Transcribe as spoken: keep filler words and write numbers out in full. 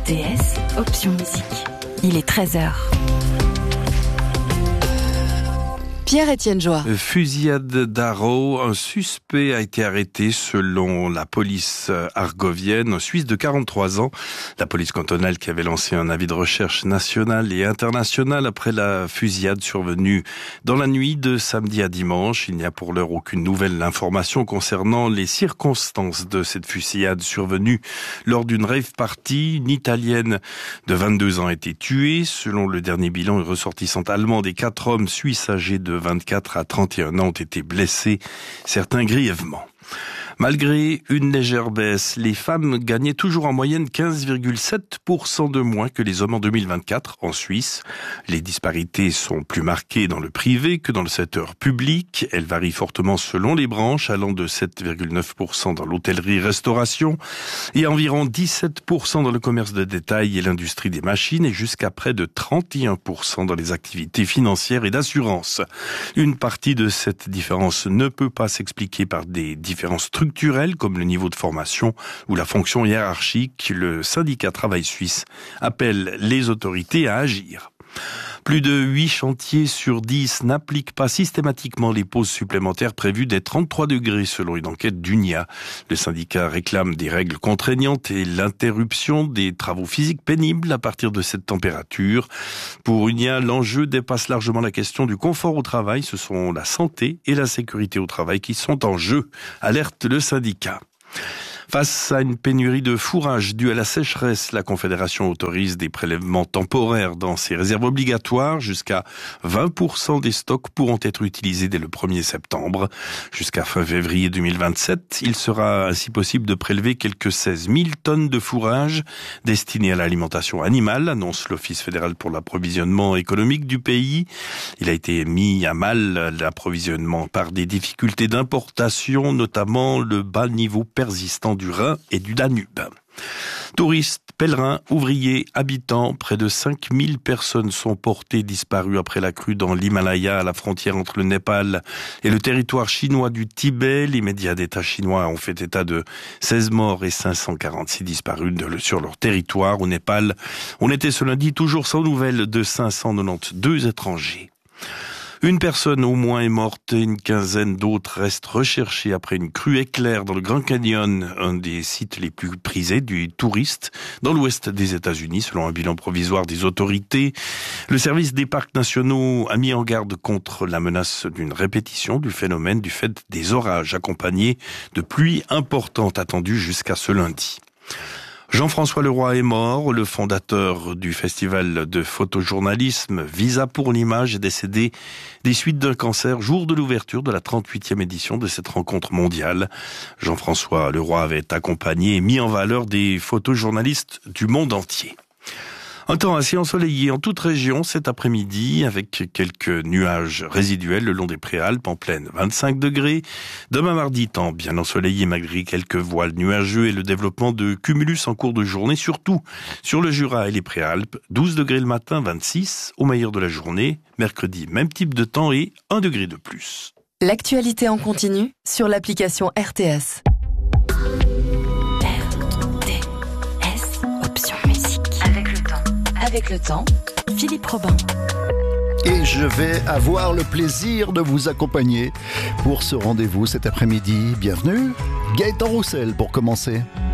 T S, option musique. Il est treize heures. Pierre-Étienne Joie. Fusillade d'Arreau. Un suspect a été arrêté selon la police argovienne, un Suisse de quarante-trois ans. La police cantonale qui avait lancé un avis de recherche national et international après la fusillade survenue dans la nuit de samedi à dimanche. Il n'y a pour l'heure aucune nouvelle information concernant les circonstances de cette fusillade survenue lors d'une rave party. Une Italienne de vingt-deux ans a été tuée. Selon le dernier bilan, une ressortissante allemande et quatre hommes suisses âgés de vingt-quatre à trente et un ans ont été blessés, certains grièvement. Malgré une légère baisse, les femmes gagnaient toujours en moyenne quinze virgule sept pour cent de moins que les hommes en deux mille vingt-quatre en Suisse. Les disparités sont plus marquées dans le privé que dans le secteur public. Elles varient fortement selon les branches, allant de sept virgule neuf pour cent dans l'hôtellerie-restauration et environ dix-sept pour cent dans le commerce de détail et l'industrie des machines et jusqu'à près de trente et un pour cent dans les activités financières et d'assurance. Une partie de cette différence ne peut pas s'expliquer par des différences structurelles comme le niveau de formation ou la fonction hiérarchique. Le syndicat Travail Suisse appelle les autorités à agir. Plus de huit chantiers sur dix n'appliquent pas systématiquement les pauses supplémentaires prévues des trente-trois degrés selon une enquête d'U N I A. Le syndicat réclame des règles contraignantes et l'interruption des travaux physiques pénibles à partir de cette température. Pour U N I A, l'enjeu dépasse largement la question du confort au travail. Ce sont la santé et la sécurité au travail qui sont en jeu, alerte le syndicat. Face à une pénurie de fourrage due à la sécheresse, la Confédération autorise des prélèvements temporaires dans ses réserves obligatoires. Jusqu'à vingt pour cent des stocks pourront être utilisés dès le premier septembre. Jusqu'à fin février deux mille vingt-sept, il sera ainsi possible de prélever quelques seize mille tonnes de fourrage destinées à l'alimentation animale, annonce l'Office fédéral pour l'approvisionnement économique du pays. Il a été mis à mal l'approvisionnement par des difficultés d'importation, notamment le bas niveau persistant du Rhin et du Danube. Touristes, pèlerins, ouvriers, habitants, près de cinq mille personnes sont portées disparues après la crue dans l'Himalaya, à la frontière entre le Népal et le territoire chinois du Tibet. Les médias d'État chinois ont fait état de seize morts et cinq cent quarante-six disparus de, sur leur territoire. Au Népal, on était ce lundi toujours sans nouvelles de cinq cent quatre-vingt-douze étrangers. Une personne au moins est morte et une quinzaine d'autres restent recherchées après une crue éclair dans le Grand Canyon, un des sites les plus prisés du touriste dans l'ouest des États-Unis, selon un bilan provisoire des autorités. Le service des parcs nationaux a mis en garde contre la menace d'une répétition du phénomène du fait des orages accompagnés de pluies importantes attendues jusqu'à ce lundi. Jean-François Leroy est mort. Le fondateur du festival de photojournalisme Visa pour l'image est décédé des suites d'un cancer jour de l'ouverture de la trente-huitième édition de cette rencontre mondiale. Jean-François Leroy avait accompagné et mis en valeur des photojournalistes du monde entier. Un temps assez ensoleillé en toute région cet après-midi avec quelques nuages résiduels le long des Préalpes en pleine vingt-cinq degrés. Demain mardi, temps bien ensoleillé malgré quelques voiles nuageux et le développement de cumulus en cours de journée, surtout sur le Jura et les Préalpes. douze degrés le matin, vingt-six au meilleur de la journée. Mercredi, même type de temps et un degré de plus. L'actualité en continu sur l'application R T S. Avec le temps, Philippe Robin. Et je vais avoir le plaisir de vous accompagner pour ce rendez-vous cet après-midi. Bienvenue, Gaëtan Roussel pour commencer.